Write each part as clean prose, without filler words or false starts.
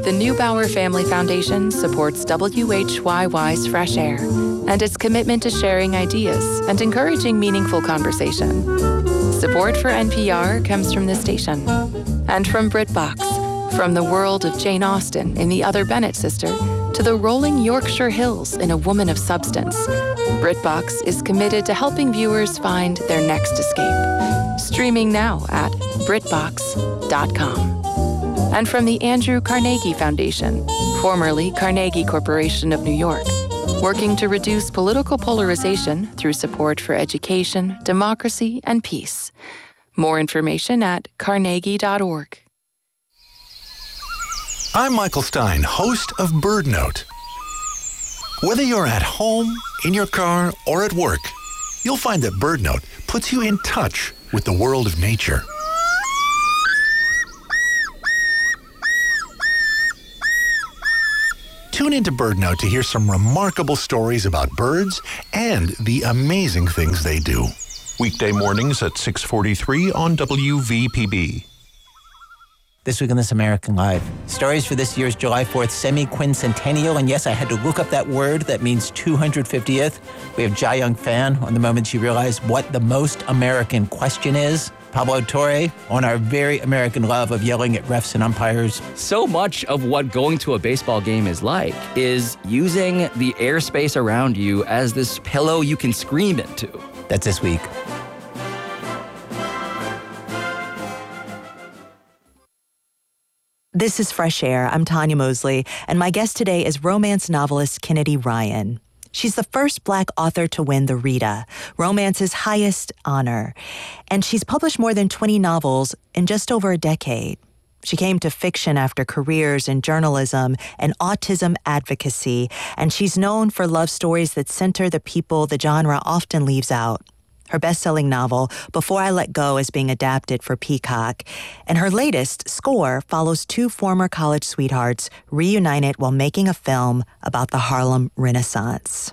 The Neubauer Family Foundation supports WHYY's Fresh Air and its commitment to sharing ideas and encouraging meaningful conversation. Support for NPR comes from this station and from BritBox, from the world of Jane Austen in The Other Bennet Sister to the rolling Yorkshire Hills in A Woman of Substance. BritBox is committed to helping viewers find their next escape. Streaming now at BritBox.com. And from the Andrew Carnegie Foundation, formerly Carnegie Corporation of New York, working to reduce political polarization through support for education, democracy, and peace. More information at carnegie.org. I'm Michael Stein, host of BirdNote. Whether you're at home, in your car, or at work, you'll find that BirdNote puts you in touch with the world of nature. Tune into BirdNote to hear some remarkable stories about birds and the amazing things they do. Weekday mornings at 6:43 on WVPB. This week on This American Life, stories for this year's July 4th semi-quincentennial. And yes, I had to look up that word that means 250th. We have Jia Young Fan on the moment she realized what the most American question is. Pablo Torre on our very American love of yelling at refs and umpires. So much of what going to a baseball game is like is using the airspace around you as this pillow you can scream into. That's this week. This is Fresh Air. I'm Tanya Mosley, and my guest today is romance novelist Kennedy Ryan. She's the first Black author to win the Rita, romance's highest honor, and she's published more than 20 novels in just over a decade. She came to fiction after careers in journalism and autism advocacy, and she's known for love stories that center the people the genre often leaves out. Her best-selling novel, Before I Let Go, is being adapted for Peacock, and her latest, Score, follows two former college sweethearts reunited while making a film about the Harlem Renaissance.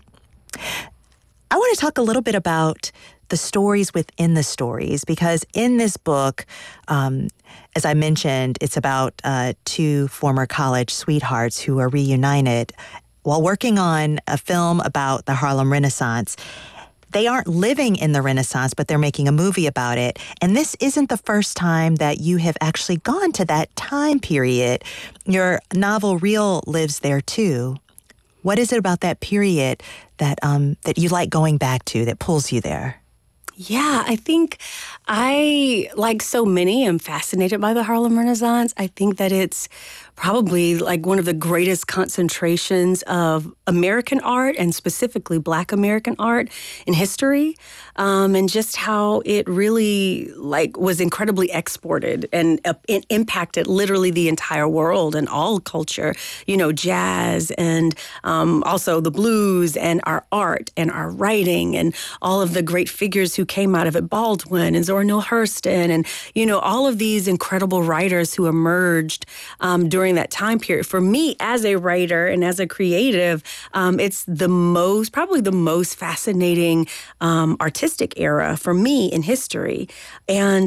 I want to talk a little bit about the stories within the stories, because in this book, as I mentioned, it's about two former college sweethearts who are reunited while working on a film about the Harlem Renaissance. They aren't living in the Renaissance, but they're making a movie about it. And this isn't the first time that you have actually gone to that time period. Your novel, Real, lives there too. What is it about that period that that you like going back to, that pulls you there? Yeah, I think I, like so many, am fascinated by the Harlem Renaissance. I think that it's probably like one of the greatest concentrations of American art, and specifically Black American art in history, and just how it really was incredibly exported and it impacted literally the entire world and all culture. You know, jazz and also the blues and our art and our writing and all of the great figures who came out of it, Baldwin and Zora Neale Hurston, and all of these incredible writers who emerged during that time period. For me, as a writer and as a creative, it's probably the most fascinating artistic era for me in history. And,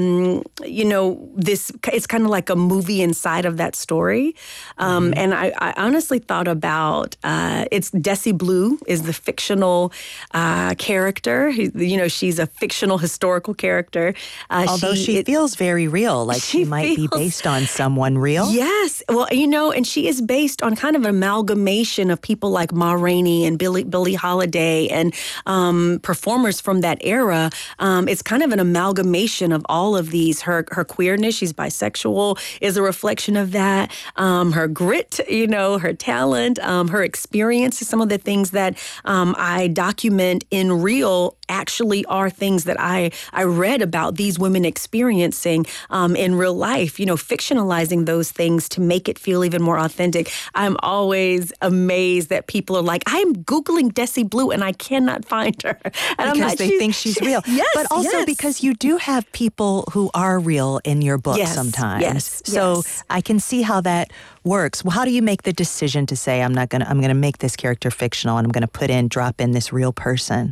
it's kind of like a movie inside of that story. And I honestly thought about, it's Desi Blue is the fictional character. She's a fictional historical character. Although she feels very real, like she might be based on someone real. Yes. Well, and she is based on kind of an amalgamation of people like Ma Rainey and Billie Holiday and performers from that era. It's kind of an amalgamation of all of these. Her queerness, she's bisexual, is a reflection of that. Her grit, her talent, her experiences, some of the things that I document in Real actually are things that I read about these women experiencing in real life, fictionalizing those things to make it feel even more authentic. I'm always amazed that people are like, I'm Googling Desi Blue and I cannot find her. And because they think she's real. Yes, but also because you do have people who are real in your book sometimes. Yes, so I can see how that works. Well, how do you make the decision to say, I'm going to make this character fictional and I'm going to drop in this real person?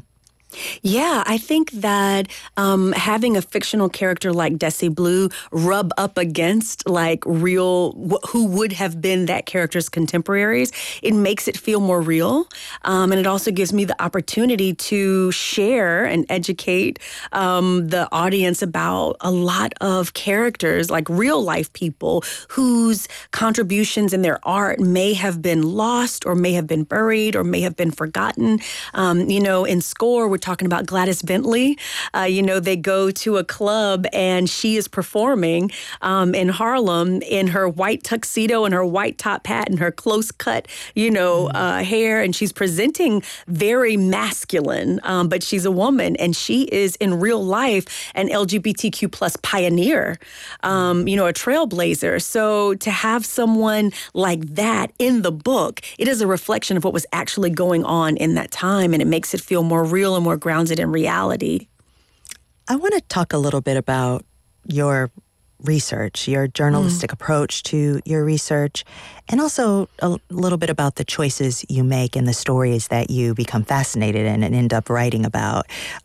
Yeah, I think that having a fictional character like Desi Blue rub up against like real, who would have been that character's contemporaries, it makes it feel more real. And it also gives me the opportunity to share and educate the audience about a lot of characters, like real life people whose contributions in their art may have been lost or may have been buried or may have been forgotten. In Score, we're talking about Gladys Bentley. They go to a club and she is performing in Harlem in her white tuxedo and her white top hat and her close cut, hair. And she's presenting very masculine, but she's a woman and she is in real life an LGBTQ plus pioneer, a trailblazer. So to have someone like that in the book, it is a reflection of what was actually going on in that time, and it makes it feel more real and more grounded in reality. I want to talk a little bit about your research, your journalistic approach to your research, and also a little bit about the choices you make and the stories that you become fascinated in and end up writing about.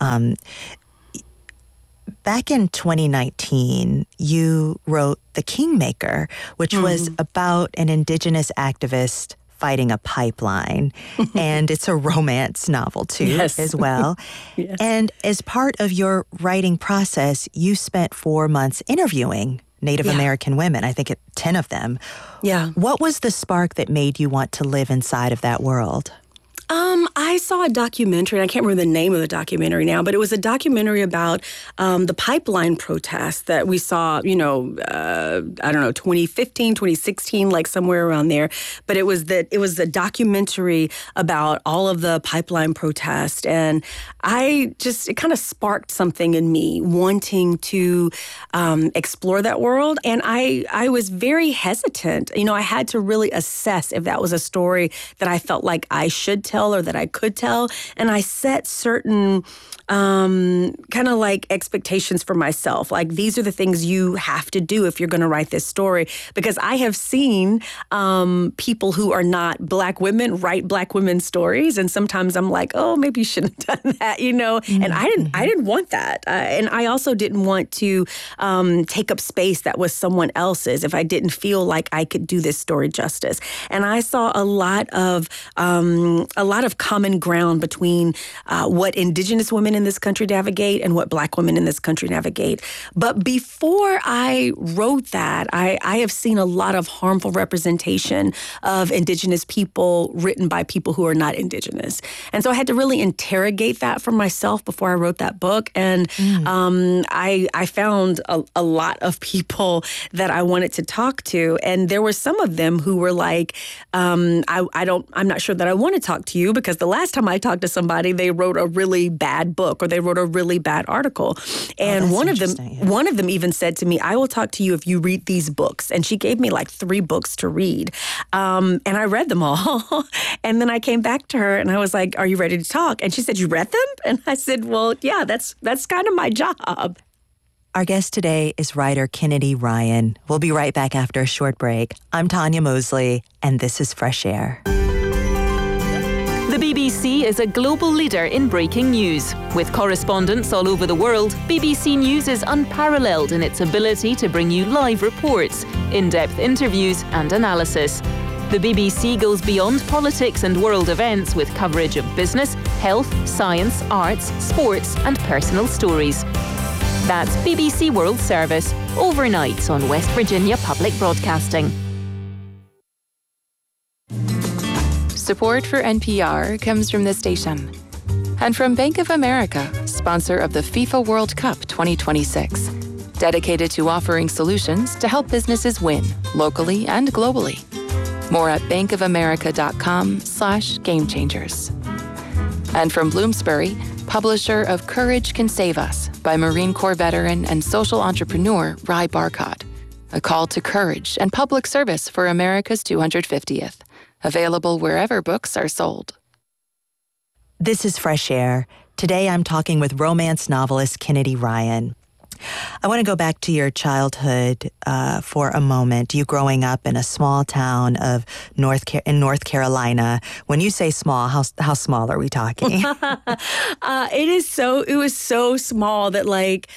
Back in 2019, you wrote The Kingmaker, which was about an indigenous activist fighting a pipeline. And it's a romance novel, too, as well. Yes. And as part of your writing process, you spent 4 months interviewing Native American women, I think 10 of them. Yeah. What was the spark that made you want to live inside of that world? I saw a documentary, and I can't remember the name of the documentary now, but it was a documentary about the pipeline protests that we saw, 2015, 2016, like somewhere around there. But it was a documentary about all of the pipeline protests, and it kind of sparked something in me wanting to explore that world. And I was very hesitant. I had to really assess if that was a story that I felt like I should tell or that I could tell. And I set certain kind of like expectations for myself. Like, these are the things you have to do if you're going to write this story. Because I have seen people who are not Black women write Black women's stories. And sometimes I'm like, oh, maybe you shouldn't have done that, And I didn't want that. And I also didn't want to take up space that was someone else's if I didn't feel like I could do this story justice. And I saw a lot of common ground between what Indigenous women in this country navigate and what Black women in this country navigate. But before I wrote that, I have seen a lot of harmful representation of Indigenous people written by people who are not Indigenous. And so I had to really interrogate that for myself before I wrote that book. And I found a lot of people that I wanted to talk to. And there were some of them who were like, I'm not sure that I want to talk to you, because the last time I talked to somebody, they wrote a really bad book or they wrote a really bad article. And one of them even said to me, I will talk to you if you read these books. And she gave me like 3 books to read. And I read them all. And then I came back to her and I was like, are you ready to talk? And she said, you read them? And I said, well, yeah, that's kind of my job. Our guest today is writer Kennedy Ryan. We'll be right back after a short break. I'm Tanya Mosley, and this is Fresh Air. The BBC is a global leader in breaking news. With correspondents all over the world, BBC News is unparalleled in its ability to bring you live reports, in-depth interviews and analysis. The BBC goes beyond politics and world events with coverage of business, health, science, arts, sports and personal stories. That's BBC World Service, overnight on West Virginia Public Broadcasting. Support for NPR comes from this station and from Bank of America, sponsor of the FIFA World Cup 2026, dedicated to offering solutions to help businesses win locally and globally. More at bankofamerica.com/gamechangers. And from Bloomsbury, publisher of Courage Can Save Us by Marine Corps veteran and social entrepreneur Ry Barcott. A call to courage and public service for America's 250th. Available wherever books are sold. This is Fresh Air. Today I'm talking with romance novelist Kennedy Ryan. I want to go back to your childhood for a moment. You growing up in a small town of North Carolina. When you say small, how small are we talking? It was so small that like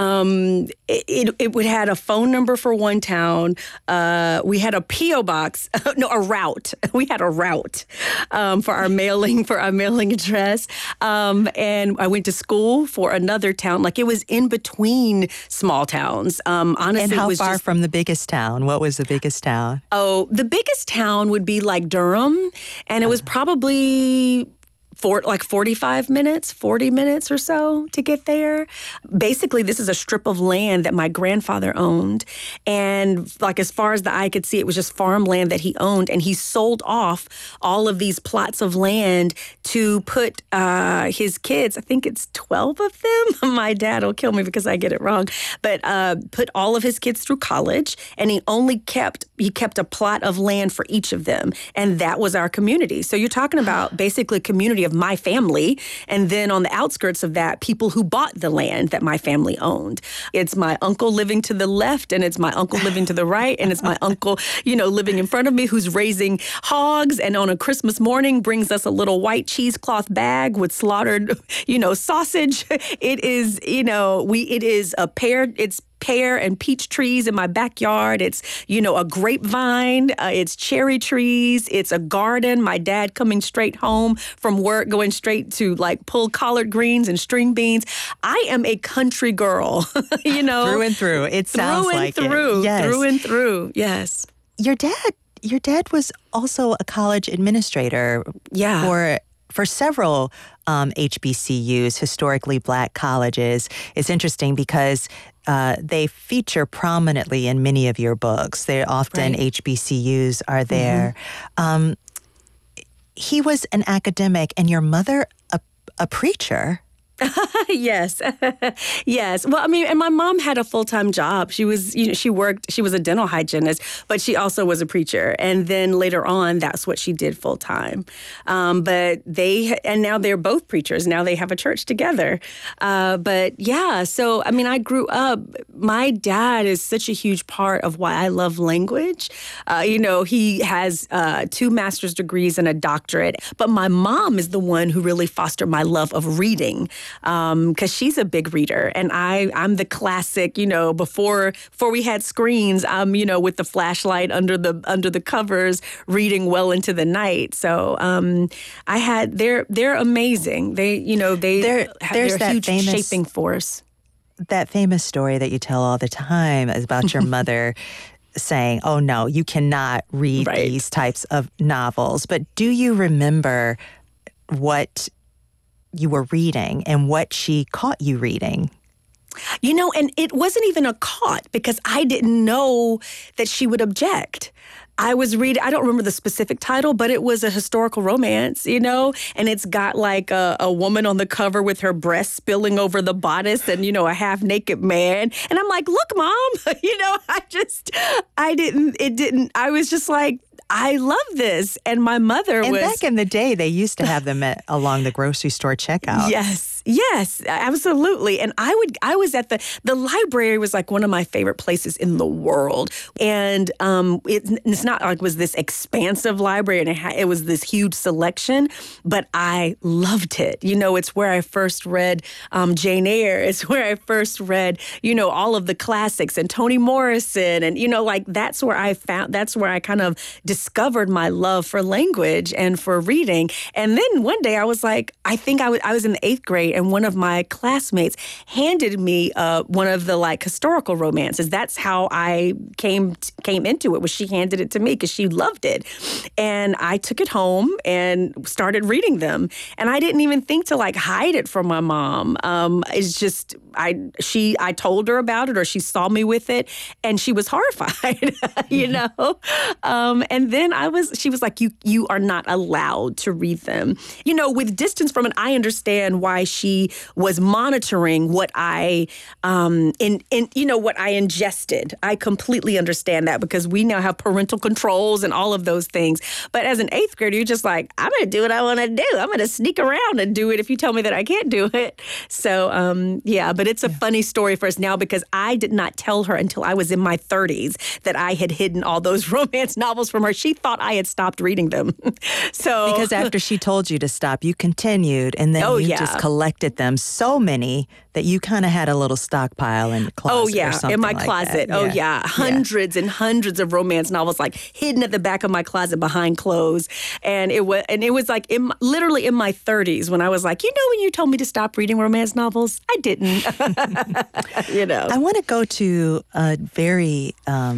it would had a phone number for one town. We had a P.O. box, a route. We had a route for our mailing address. And I went to school for another town. Like it was in between small towns. Honestly, and how it was far from the biggest town? What was the biggest town? Oh, the biggest town would be like Durham, and it was probably 45 minutes, 40 minutes or so to get there. Basically, this is a strip of land that my grandfather owned. And like as far as the eye could see, it was just farmland that he owned. And he sold off all of these plots of land to put his kids, I think it's 12 of them. My dad will kill me because I get it wrong. But put all of his kids through college. And he kept a plot of land for each of them. And that was our community. So you're talking about basically a community of my family, and then on the outskirts of that, people who bought the land that my family owned. It's my uncle living to the left, and it's my uncle living to the right, and it's my uncle, living in front of me who's raising hogs, and on a Christmas morning brings us a little white cheesecloth bag with slaughtered, sausage. It is, it's pear and peach trees in my backyard. It's, a grapevine. It's cherry trees. It's a garden. My dad coming straight home from work, going straight to like pull collard greens and string beans. I am a country girl, Through and through. It sounds like it. Yes. Through and through. Yes. Your dad was also a college administrator. Yeah. For several HBCUs, historically Black colleges. It's interesting because they feature prominently in many of your books. They're often HBCUs are there. Mm-hmm. He was an academic, and your mother a preacher. Yes. Yes. Well, and my mom had a full-time job. She was, she was a dental hygienist, but she also was a preacher. And then later on, that's what she did full-time. But now they're both preachers. Now they have a church together. But yeah, so, I grew up, my dad is such a huge part of why I love language. He has 2 master's degrees and a doctorate, but my mom is the one who really fostered my love of reading. Because she's a big reader, and I'm the classic. Before we had screens, I'm with the flashlight under the covers, reading well into the night. So they're amazing. They're a huge shaping force. That famous story that you tell all the time is about your mother saying, "Oh no, you cannot read these types of novels." But do you remember what you were reading and what she caught you reading? And it wasn't even a caught, because I didn't know that she would object. I was reading, I don't remember the specific title, but it was a historical romance, and it's got like a woman on the cover with her breasts spilling over the bodice and, a half-naked man. And I'm like, look, Mom, I was just like, I love this. And my mother was... And back in the day, they used to have them along the grocery store checkout. Yes, absolutely. And I was at the library was like one of my favorite places in the world. And it's not like it was this expansive library and it was this huge selection, but I loved it. It's where I first read Jane Eyre. It's where I first read, all of the classics and Toni Morrison. And, that's where I kind of discovered my love for language and for reading. And then one day I was like, I think I was in the 8th grade, and one of my classmates handed me one of the historical romances. That's how I came into it, was she handed it to me because she loved it. And I took it home and started reading them. And I didn't even think to hide it from my mom. It's just, I told her about it, or she saw me with it, and she was horrified, And then she was like, you are not allowed to read them. With distance from it, I understand why she she was monitoring what I, what I ingested. I completely understand that because we now have parental controls and all of those things. But as an 8th grader, you're just like, I'm going to do what I want to do. I'm going to sneak around and do it if you tell me that I can't do it. So, but it's a funny story for us now because I did not tell her until I was in my 30s that I had hidden all those romance novels from her. She thought I had stopped reading them. So because after she told you to stop, you continued, and then just collected them, so many that you kind of had a little stockpile in the closet. Or something in my like closet. That. Hundreds and hundreds of romance novels, like hidden at the back of my closet behind clothes. And it was like literally in my 30s when I was like, when you told me to stop reading romance novels, I didn't. I want to go to a very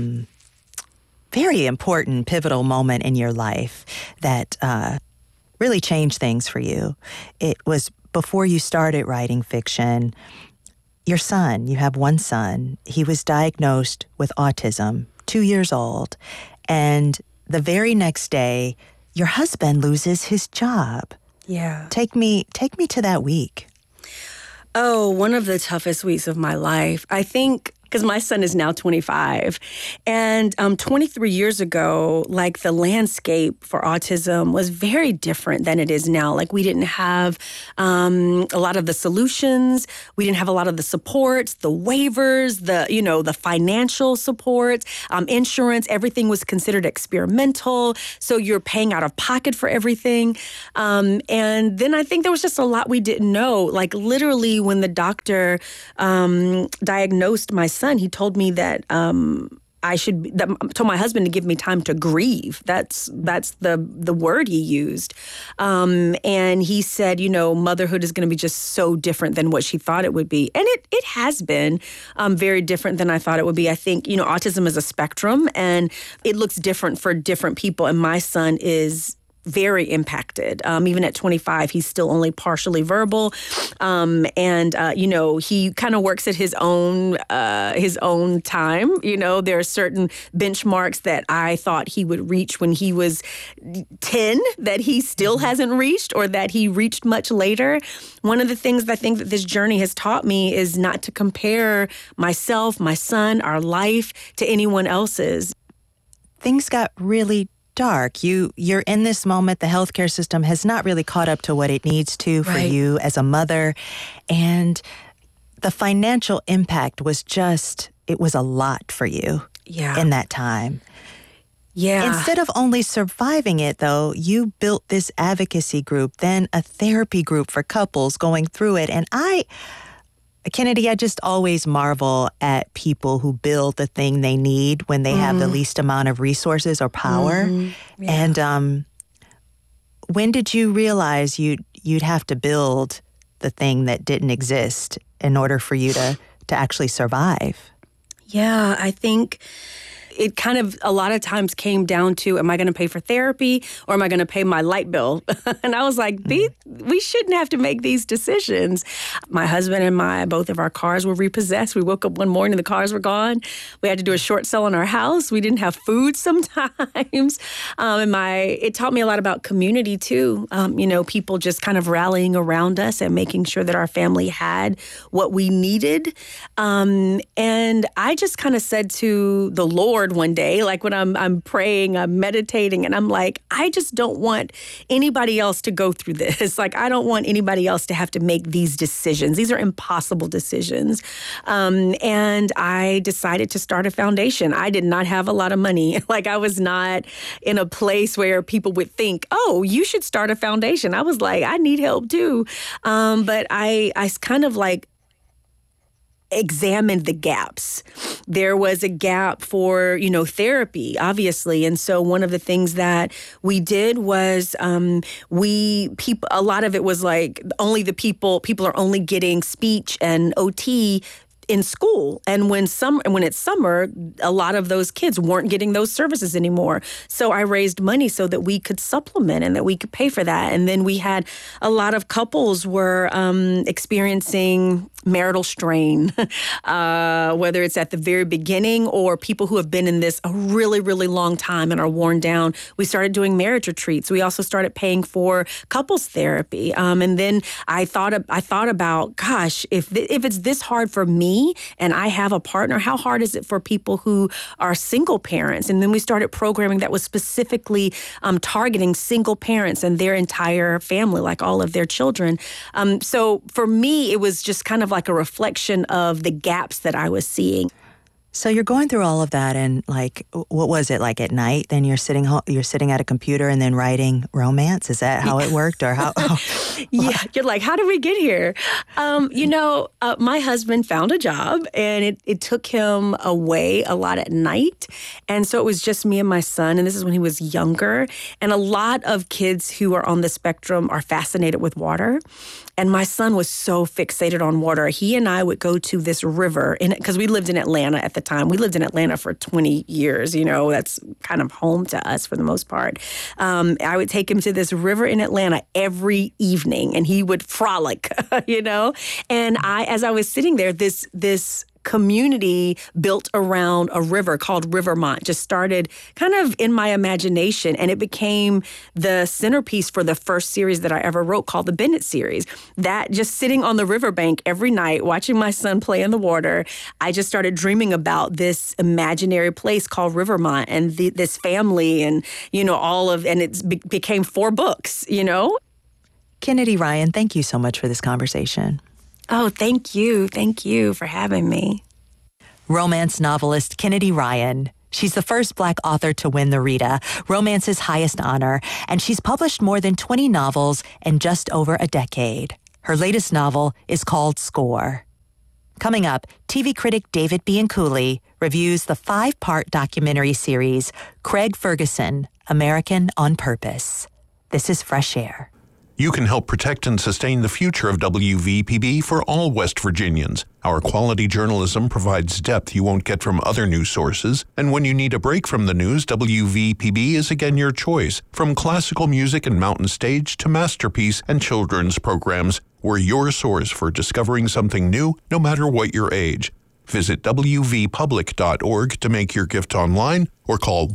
very important, pivotal moment in your life that really changed things for you. It was before you started writing fiction. Your son, you have one son, he was diagnosed with autism, 2 years old, and the very next day, your husband loses his job. Yeah. Take me to that week. Oh, one of the toughest weeks of my life. I think because my son is now 25. And 23 years ago, like the landscape for autism was very different than it is now. Like we didn't have a lot of the solutions. We didn't have a lot of the supports, the waivers, the financial supports, insurance. Everything was considered experimental. So you're paying out of pocket for everything. And then I think there was just a lot we didn't know. Like literally when the doctor diagnosed my son, he told me that told my husband to give me time to grieve. That's the word he used. And he said, motherhood is going to be just so different than what she thought it would be. And it has been very different than I thought it would be. I think, autism is a spectrum and it looks different for different people. And my son is very impacted. Even at 25, he's still only partially verbal. He kind of works at his own time. There are certain benchmarks that I thought he would reach when he was 10 that he still hasn't reached or that he reached much later. One of the things I think that this journey has taught me is not to compare myself, my son, our life to anyone else's. Things got really dark. You're in this moment. The healthcare system has not really caught up to what it needs to for you as a mother. And the financial impact was it was a lot for you in that time. Yeah. Instead of only surviving it, though, you built this advocacy group, then a therapy group for couples going through it. And Kennedy, I just always marvel at people who build the thing they need when they have the least amount of resources or power. Mm-hmm. Yeah. And when did you realize you'd have to build the thing that didn't exist in order for you to actually survive? Yeah, I think it kind of a lot of times came down to, am I going to pay for therapy or am I going to pay my light bill? And I was like, we shouldn't have to make these decisions. My husband and both of our cars were repossessed. We woke up one morning, the cars were gone. We had to do a short sale on our house. We didn't have food sometimes. It taught me a lot about community too. People just kind of rallying around us and making sure that our family had what we needed. And I just kind of said to the Lord one day, like when I'm praying, I'm meditating, and I'm like, I just don't want anybody else to go through this. Like, I don't want anybody else to have to make these decisions. These are impossible decisions. And I decided to start a foundation. I did not have a lot of money. Like, I was not in a place where people would think, oh, you should start a foundation. I was like, I need help too. But I kind of like examined the gaps. There was a gap for, therapy, obviously. And so one of the things that we did was a lot of it was like only the people are only getting speech and OT in school. And when it's summer, a lot of those kids weren't getting those services anymore. So I raised money so that we could supplement and that we could pay for that. And then we had a lot of couples were experiencing marital strain, whether it's at the very beginning or people who have been in this a really, really long time and are worn down. We started doing marriage retreats. We also started paying for couples therapy. And then I thought about, gosh, if it's this hard for me and I have a partner, how hard is it for people who are single parents? And then we started programming that was specifically targeting single parents and their entire family, like all of their children. So for me, it was just kind of like a reflection of the gaps that I was seeing. So you're going through all of that, and like, what was it like at night? Then you're sitting at a computer and then writing romance. Is that how it worked, or how? Yeah, you're like, how did we get here? My husband found a job, and it took him away a lot at night, and so it was just me and my son. And this is when he was younger. And a lot of kids who are on the spectrum are fascinated with water. And my son was so fixated on water. He and I would go to this river, because we lived in Atlanta at the time. We lived in Atlanta for 20 years. That's kind of home to us for the most part. I would take him to this river in Atlanta every evening, and he would frolic, And as I was sitting there, this community built around a river called Rivermont just started kind of in my imagination, and it became the centerpiece for the first series that I ever wrote called the Bennett series. That just sitting on the riverbank every night, watching my son play in the water, I just started dreaming about this imaginary place called Rivermont and this family and, and it became 4 books, Kennedy Ryan, thank you so much for this conversation. Oh, thank you. Thank you for having me. Romance novelist Kennedy Ryan. She's the first Black author to win the Rita, romance's highest honor, and she's published more than 20 novels in just over a decade. Her latest novel is called Score. Coming up, TV critic David Bianculli reviews the 5-part documentary series, Craig Ferguson, American on Purpose. This is Fresh Air. You can help protect and sustain the future of WVPB for all West Virginians. Our quality journalism provides depth you won't get from other news sources, and when you need a break from the news, WVPB is again your choice. From classical music and mountain stage to masterpiece and children's programs, we're your source for discovering something new, no matter what your age. Visit wvpublic.org to make your gift online, or call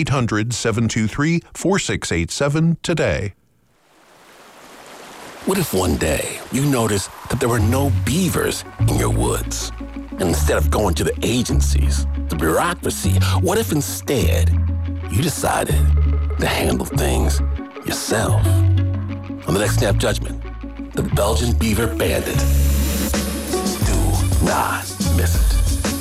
1-800-723-4687 today. What if one day you noticed that there were no beavers in your woods? And instead of going to the agencies, the bureaucracy, what if instead you decided to handle things yourself? On the next Snap Judgment, the Belgian Beaver Bandit. Do not miss it.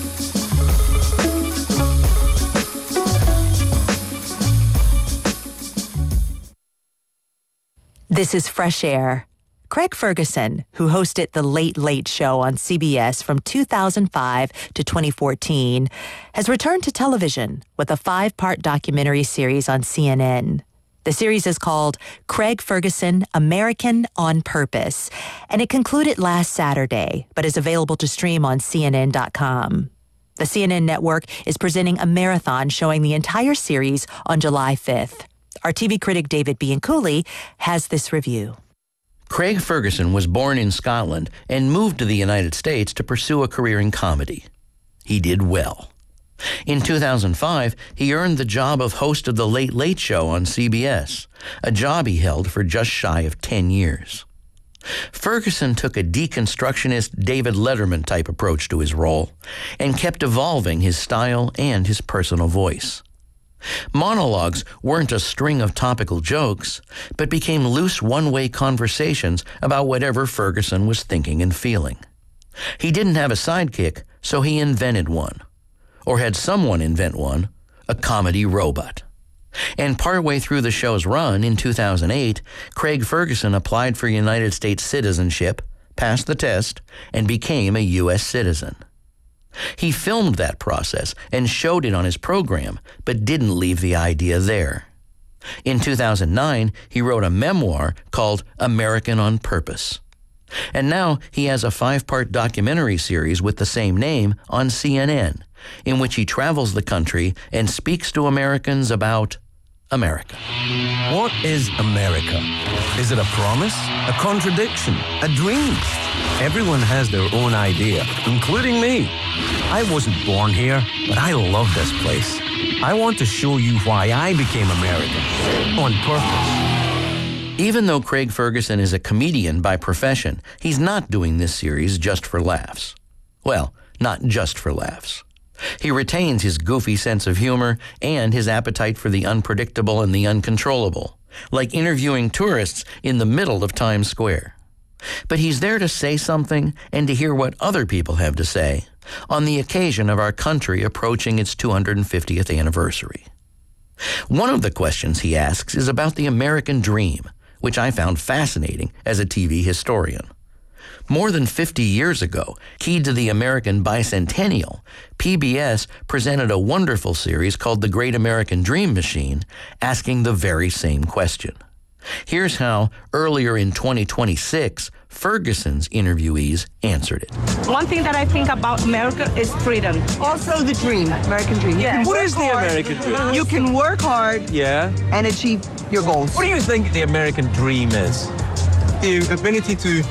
This is Fresh Air. Craig Ferguson, who hosted The Late Late Show on CBS from 2005 to 2014, has returned to television with a 5-part documentary series on CNN. The series is called Craig Ferguson, American on Purpose, and it concluded last Saturday, but is available to stream on CNN.com. The CNN network is presenting a marathon showing the entire series on July 5th. Our TV critic David Bianculli has this review. Craig Ferguson was born in Scotland and moved to the United States to pursue a career in comedy. He did well. In 2005, he earned the job of host of The Late Late Show on CBS, a job he held for just shy of 10 years. Ferguson took a deconstructionist David Letterman-type approach to his role and kept evolving his style and his personal voice. Monologues weren't a string of topical jokes, but became loose one-way conversations about whatever Ferguson was thinking and feeling. He didn't have a sidekick, so he invented one. Or had someone invent one, a comedy robot. And partway through the show's run in 2008, Craig Ferguson applied for United States citizenship, passed the test, and became a U.S. citizen. He filmed that process and showed it on his program, but didn't leave the idea there. In 2009, he wrote a memoir called American on Purpose. And now he has a 5-part documentary series with the same name on CNN, in which he travels the country and speaks to Americans about America. What is America? Is it a promise? A contradiction? A dream? Everyone has their own idea, including me. I wasn't born here, but I love this place. I want to show you why I became American, on purpose. Even though Craig Ferguson is a comedian by profession, he's not doing this series just for laughs. Well, not just for laughs. He retains his goofy sense of humor and his appetite for the unpredictable and the uncontrollable, like interviewing tourists in the middle of Times Square. But he's there to say something and to hear what other people have to say on the occasion of our country approaching its 250th anniversary. One of the questions he asks is about the American dream, which I found fascinating as a TV historian. More than 50 years ago, keyed to the American bicentennial, PBS presented a wonderful series called The Great American Dream Machine, asking the very same question. Here's how, earlier in 2026, Ferguson's interviewees answered it. One thing that I think about America is freedom. Also the dream, American dream. Yeah. What is the American dream? You can work hard and achieve your goals. What do you think the American dream is? The ability to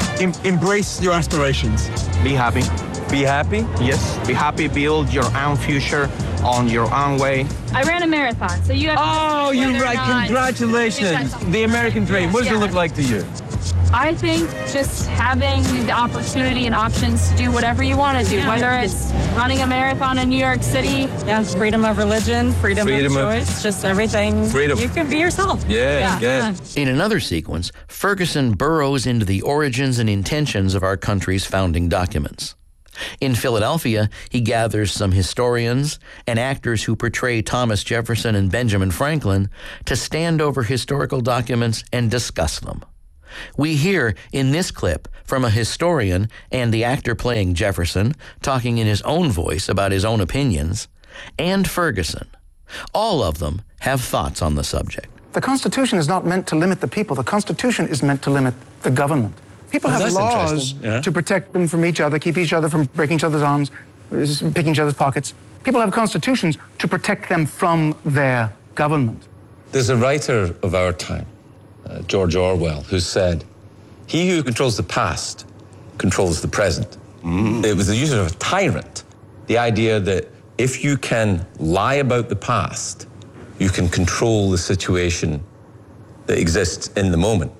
embrace your aspirations. Be happy. Be happy? Yes. Be happy, build your own future on your own way. I ran a marathon, so you have Oh, you're right. Congratulations. The American dream. What does it look like to you? I think just having the opportunity and options to do whatever you want to do, whether it's running a marathon in New York City. Yeah, freedom of religion, freedom of choice, just everything. Freedom. You can be yourself. Yeah. In another sequence, Ferguson burrows into the origins and intentions of our country's founding documents. In Philadelphia, he gathers some historians and actors who portray Thomas Jefferson and Benjamin Franklin to stand over historical documents and discuss them. We hear in this clip from a historian and the actor playing Jefferson talking in his own voice about his own opinions, and Ferguson. All of them have thoughts on the subject. The Constitution is not meant to limit the people. The Constitution is meant to limit the government. People have laws to protect them from each other, keep each other from breaking each other's arms, picking each other's pockets. People have constitutions to protect them from their government. There's a writer of our time, George Orwell, who said, "He who controls the past controls the present." It was the use of a tyrant, the idea that if you can lie about the past, you can control the situation that exists in the moment.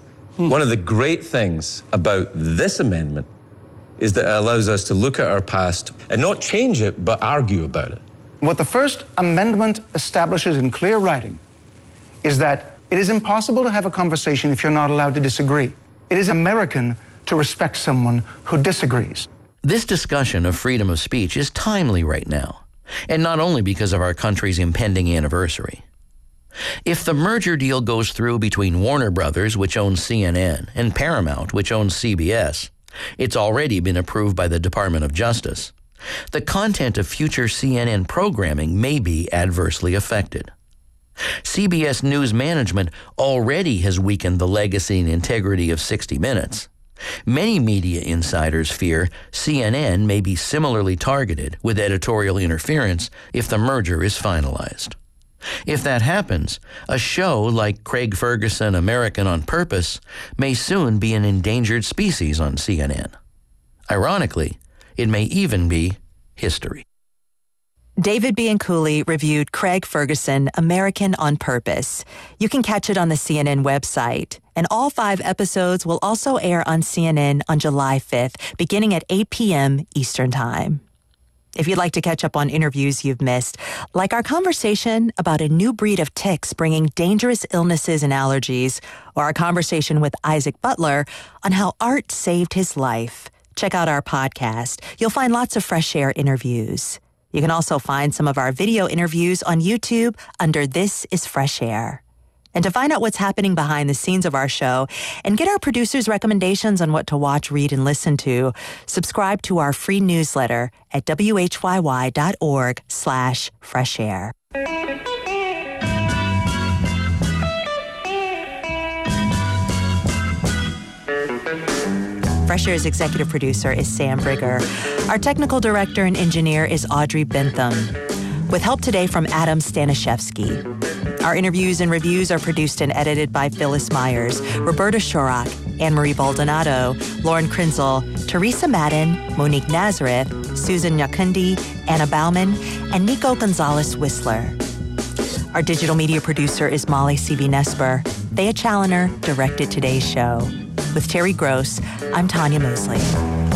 One of the great things about this amendment is that it allows us to look at our past and not change it, but argue about it. What the First Amendment establishes in clear writing is that it is impossible to have a conversation if you're not allowed to disagree. It is American to respect someone who disagrees. This discussion of freedom of speech is timely right now, and not only because of our country's impending anniversary. If the merger deal goes through between Warner Brothers, which owns CNN, and Paramount, which owns CBS, it's already been approved by the Department of Justice. The content of future CNN programming may be adversely affected. CBS News management already has weakened the legacy and integrity of 60 Minutes. Many media insiders fear CNN may be similarly targeted with editorial interference if the merger is finalized. If that happens, a show like Craig Ferguson, American on Purpose, may soon be an endangered species on CNN. Ironically, it may even be history. David Bianculli reviewed Craig Ferguson, American on Purpose. You can catch it on the CNN website. And all 5 episodes will also air on CNN on July 5th, beginning at 8 p.m. Eastern Time. If you'd like to catch up on interviews you've missed, like our conversation about a new breed of ticks bringing dangerous illnesses and allergies, or our conversation with Isaac Butler on how art saved his life, check out our podcast. You'll find lots of Fresh Air interviews. You can also find some of our video interviews on YouTube under This is Fresh Air. And to find out what's happening behind the scenes of our show and get our producers' recommendations on what to watch, read, and listen to, subscribe to our free newsletter at whyy.org/freshair. Fresh Air's executive producer is Sam Brigger. Our technical director and engineer is Audrey Bentham, with help today from Adam Stanishevsky. Our interviews and reviews are produced and edited by Phyllis Myers, Roberta Shorak, Anne-Marie Baldonado, Lauren Krinzel, Teresa Madden, Monique Nazareth, Susan Nyakundi, Anna Bauman, and Nico Gonzalez-Whistler. Our digital media producer is Molly C.B. Nesper. Thea Challoner directed today's show. With Terry Gross, I'm Tanya Mosley.